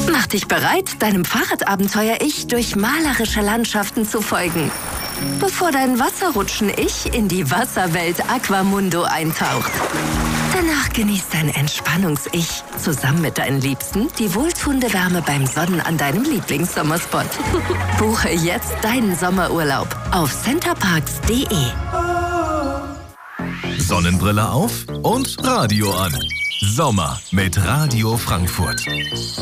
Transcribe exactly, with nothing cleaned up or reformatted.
Mach dich bereit, deinem Fahrradabenteuer-Ich durch malerische Landschaften zu folgen, bevor dein Wasserrutschen-Ich in die Wasserwelt Aquamundo eintaucht. Danach genießt dein Entspannungs-Ich zusammen mit deinen Liebsten die wohltuende Wärme beim Sonnen an deinem Lieblingssommerspot. Buche jetzt deinen Sommerurlaub auf centerparks punkt de. Sonnenbrille auf und Radio an. Sommer mit Radio Frankfurt.